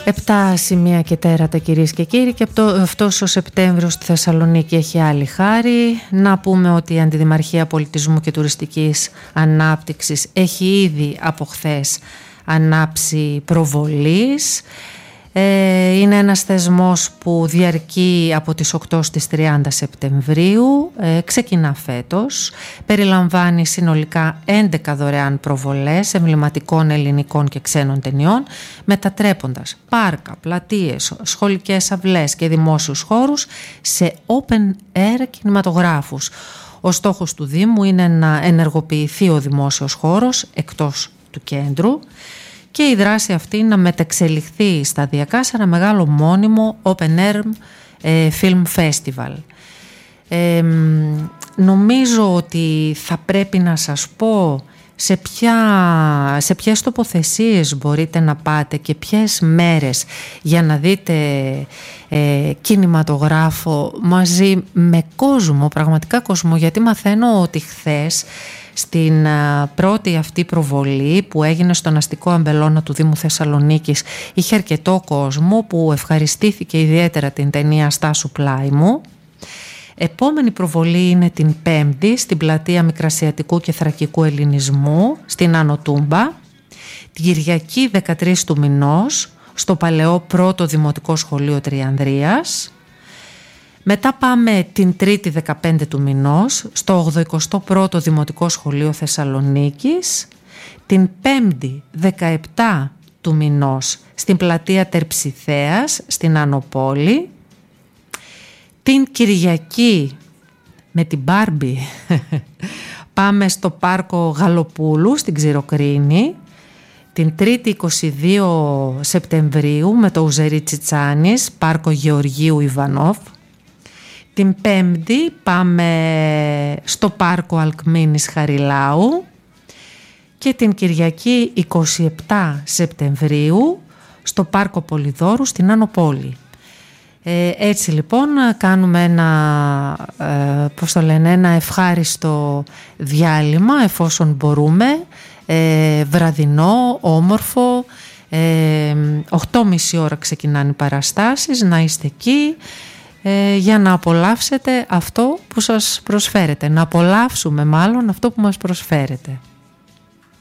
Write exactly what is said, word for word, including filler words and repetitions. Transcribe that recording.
Επτά σημεία και τέρατα, κυρίες και κύριοι, και αυτός ο Σεπτέμβριος στη Θεσσαλονίκη έχει άλλη χάρη. Να πούμε ότι η Αντιδημαρχία Πολιτισμού και Τουριστικής Ανάπτυξης έχει ήδη από χθες ανάψει προβολής. Είναι ένας θεσμός που διαρκεί από τις οκτώ στις τριάντα Σεπτεμβρίου, ε, ξεκινά φέτος, περιλαμβάνει συνολικά έντεκα δωρεάν προβολές εμβληματικών ελληνικών και ξένων ταινιών, μετατρέποντας πάρκα, πλατείες, σχολικές αυλές και δημόσιους χώρους σε open air κινηματογράφους. Ο στόχος του Δήμου είναι να ενεργοποιηθεί ο δημόσιος χώρος εκτός του κέντρου και η δράση αυτή να μεταξελιχθεί σταδιακά σε ένα μεγάλο μόνιμο open air ε, film festival. Ε, νομίζω ότι θα πρέπει να σας πω σε, ποια, σε ποιες τοποθεσίες μπορείτε να πάτε και ποιες μέρες για να δείτε ε, κινηματογράφο μαζί με κόσμο, πραγματικά κόσμο, γιατί μαθαίνω ότι χθες στην πρώτη αυτή προβολή που έγινε στον αστικό αμπελώνα του Δήμου Θεσσαλονίκης είχε αρκετό κόσμο που ευχαριστήθηκε ιδιαίτερα την ταινία «Στάσου πλάι μου». Επόμενη προβολή είναι την Πέμπτη στην πλατεία Μικρασιατικού και Θρακικού Ελληνισμού στην Άνω Τούμπα. Την Κυριακή δεκατρείς του μηνός στο παλαιό πρώτο Δημοτικό Σχολείο Τριανδρίας. Μετά πάμε την Τρίτη δεκαπέντε του μηνός στο ογδοηκοστό πρώτο Δημοτικό Σχολείο Θεσσαλονίκης. Την Πέμπτη δεκαεπτά του μηνός στην πλατεία Τερψιθέας στην Άνω Πόλη. Την Κυριακή με την Μπάρμπι πάμε στο πάρκο Γαλοπούλου στην Ξηροκρίνη. Την Τρίτη είκοσι δύο Σεπτεμβρίου με το Ουζερί Τσιτσάνης, πάρκο Γεωργίου Ιβανόφ. Την Πέμπτη πάμε στο πάρκο Αλκμήνης Χαριλάου και την Κυριακή είκοσι επτά Σεπτεμβρίου στο πάρκο Πολυδόρου στην Άνω Πόλη. Ε, έτσι λοιπόν κάνουμε ένα, ε, πώς το λένε, ένα ευχάριστο διάλειμμα εφόσον μπορούμε, ε, βραδινό, όμορφο, ε, οκτώ και μισή ώρα ξεκινάνε οι παραστάσεις, να είστε εκεί ε, για να απολαύσετε αυτό που σας προσφέρετε, να απολαύσουμε μάλλον αυτό που μας προσφέρετε.